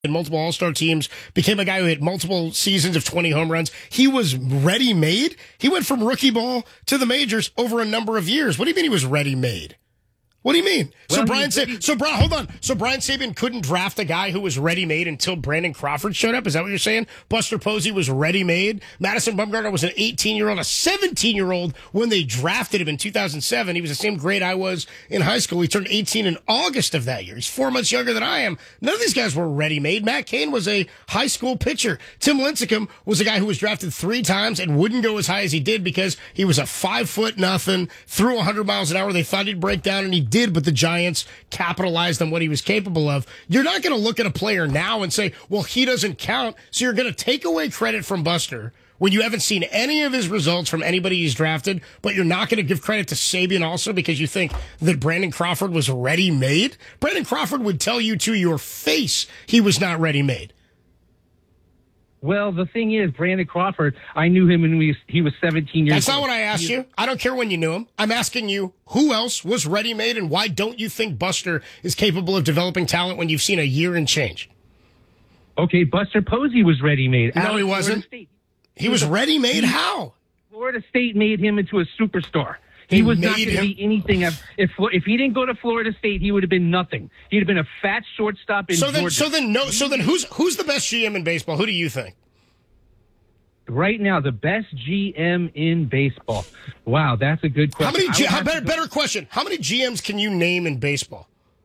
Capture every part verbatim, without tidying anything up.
in multiple all-star teams, became a guy who hit multiple seasons of twenty home runs. He was ready-made. He went from rookie ball to the majors over a number of years. What do you mean he was ready-made? What do you mean? Well, so Brian Saban, so Brian, hold on. So Brian Saban couldn't draft a guy who was ready-made until Brandon Crawford showed up? Is that what you're saying? Buster Posey was ready-made? Madison Bumgarner was an eighteen-year-old, a seventeen-year-old when they drafted him in two thousand seven. He was the same grade I was in high school. He turned eighteen in August of that year. He's four months younger than I am. None of these guys were ready-made. Matt Cain was a high school pitcher. Tim Lincecum was a guy who was drafted three times and wouldn't go as high as he did because he was a five-foot-nothing, threw one hundred miles an hour. They thought he'd break down, and he did, but the Giants capitalized on what he was capable of. You're not going to look at a player now and say, well, he doesn't count. So you're going to take away credit from Buster when you haven't seen any of his results from anybody he's drafted, but you're not going to give credit to Saban also because you think that Brandon Crawford was ready-made? Brandon Crawford would tell you to your face he was not ready-made. Well, the thing is, Brandon Crawford, I knew him when we, he was seventeen years old. That's not what I asked you. I don't care when you knew him. I'm asking you, who else was ready-made, and why don't you think Buster is capable of developing talent when you've seen a year and change? Okay, Buster Posey was ready-made. No, he wasn't. He, he was, was ready-made? How? Florida State made him into a superstar. He, he was not going to be anything. If, if if he didn't go to Florida State, he would have been nothing. He'd have been a fat shortstop in so then, Georgia. So then, no. So then, who's who's the best G M in baseball? Who do you think? Right now, the best G M in baseball. Wow, that's a good question. How many? G- how, better, better question. How many G Ms can you name in baseball?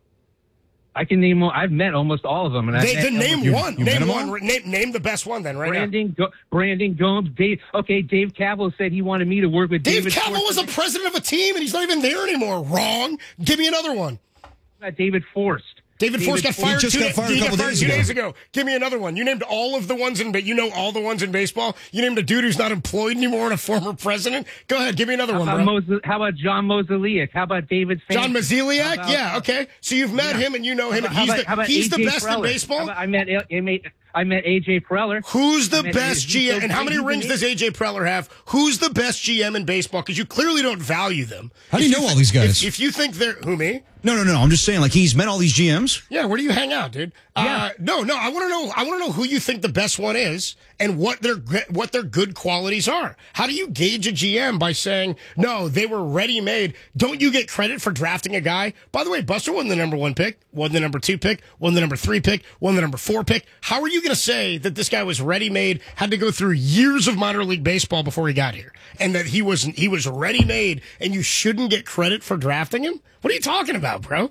I can name. I've met almost all of them. And they, I've then name you, one. You name one. Name, name the best one. Then right Brandon, now. Go, Brandon Gomes. Dave. Okay, Dave Kaval said he wanted me to work with Dave David. Dave Kaval was a president of a team, and he's not even there anymore. Wrong. Give me another one. David Forst. David, David Forst got fired, just two, got fired a couple fired days, two ago. days ago. Give me another one. You named all of the ones in, but you know all the ones in baseball. You named a dude who's not employed anymore and a former president. Go ahead, give me another how one, about bro. Mose, how about John Mozeliak? How about David? Fan- John Mozeliak? about, Yeah, okay. So you've met yeah. him and you know him. How and he's about, the, how about he's the A J best Preller? in baseball. About, I met I met I met A J Preller. Who's the met, best G M? And how many rings does A J Preller have? Who's the best G M in baseball? Because you clearly don't value them. How do you if know you all these guys? If, if you think they're who me? No, no, no. I'm just saying, like, he's met all these G Ms. Yeah, where do you hang out, dude? Yeah. Uh, no, no. I want to know. I want to know who you think the best one is and what their what their good qualities are. How do you gauge a G M by saying no? They were ready made. Don't you get credit for drafting a guy? By the way, Buster won the number one pick, won the number two pick, won the number three pick, won the number four pick. How are you going to say that this guy was ready made? Had to go through years of minor league baseball before he got here, and that he was he was ready made, and you shouldn't get credit for drafting him? What are you talking about, bro?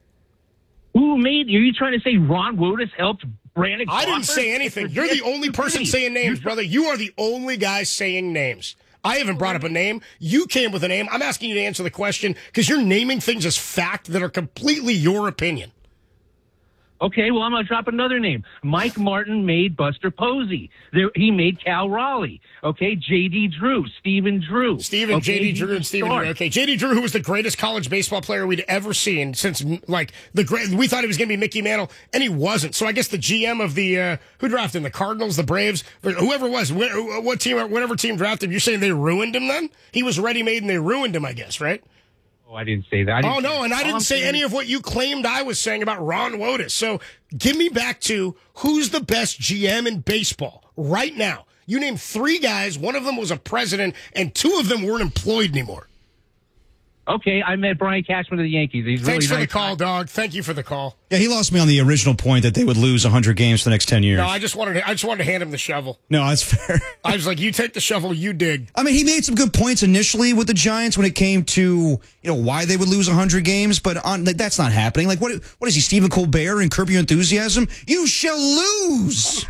Who made? Are you trying to say Ron Wotus helped Brandon Crawford? I didn't say anything. You're the only person saying names, brother. You are the only guy saying names. I haven't brought up a name. You came with a name. I'm asking you to answer the question because you're naming things as fact that are completely your opinion. Okay, well, I'm going to drop another name. Mike Martin made Buster Posey. There, he made Cal Raleigh. Okay, J D. Drew, Stephen Drew. Stephen, okay, J D. Drew, and Stephen Drew. Okay, J D. Drew, who was the greatest college baseball player we'd ever seen since, like, the great. We thought he was going to be Mickey Mantle, and he wasn't. So I guess the G M of the, uh, who drafted him? The Cardinals, the Braves, whoever it was, what team, whatever team drafted him, you're saying they ruined him then? He was ready-made and they ruined him, I guess, right? Oh, I didn't say that. Didn't oh, no, and I didn't say any of what you claimed I was saying about Ron Wotus. So give me back to who's the best G M in baseball right now. You named three guys. One of them was a president, and two of them weren't employed anymore. Okay, I met Brian Cashman of the Yankees. He's Thanks really for nice the call, guy. dog. Thank you for the call. Yeah, he lost me on the original point that they would lose one hundred games for the next ten years. No, I just wanted to, I just wanted to hand him the shovel. No, that's fair. I was like, you take the shovel, you dig. I mean, he made some good points initially with the Giants when it came to, you know, why they would lose one hundred games, but on, like, that's not happening. Like, what? What is he, Stephen Colbert and Curb Your Enthusiasm? You shall lose.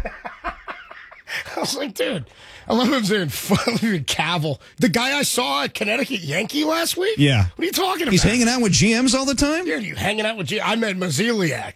I was like, dude, I love him saying Cavill. The guy I saw at Connecticut Yankee last week? Yeah. What are you talking about? He's hanging out with G Ms all the time? Dude, you hanging out with G I met Mozeliak.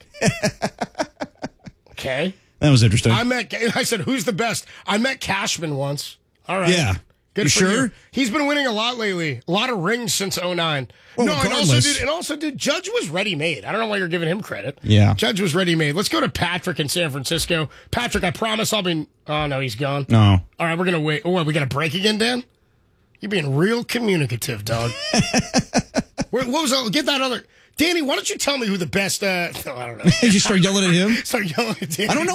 Okay. That was interesting. I met, I said, who's the best? I met Cashman once. All right. Yeah. Good You for sure? you. He's been winning a lot lately. A lot of rings since oh nine. Well, no, and also, regardless. did, and also, did Judge was ready-made. I don't know why you're giving him credit. Yeah. Judge was ready-made. Let's go to Patrick in San Francisco. Patrick, I promise I'll be... Oh, no, he's gone. No. All right, we're going to wait. Oh, what, we got a break again, Dan? You're being real communicative, dog. Where, what was that? Get that other... Danny, why don't you tell me who the best? Uh, I don't know. You start yelling at him. Start yelling at Danny. I don't know